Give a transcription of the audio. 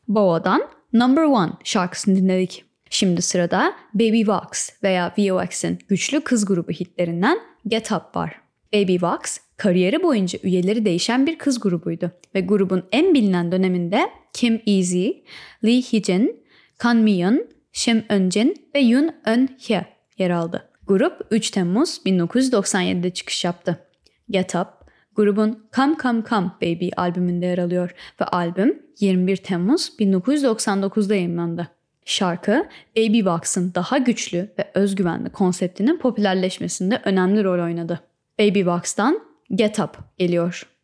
Boa'dan Number One şarkısını dinledik. Şimdi sırada Baby Vox veya VOX'in güçlü kız grubu hitlerinden Get Up var. Baby Vox, kariyeri boyunca üyeleri değişen bir kız grubuydu ve grubun en bilinen döneminde Kim Easy, Lee Hee-jin, Kan Mi-yeon, Shim Eun-jin ve Yoon Eun-hye yer aldı. Grup 3 Temmuz 1997'de çıkış yaptı. Get Up, grubun Come Come Come Baby albümünde yer alıyor ve albüm 21 Temmuz 1999'da yayımlandı. Şarkı, Baby Vox'ın daha güçlü ve özgüvenli konseptinin popülerleşmesinde önemli rol oynadı. Baby Vox'tan Get Up geliyor.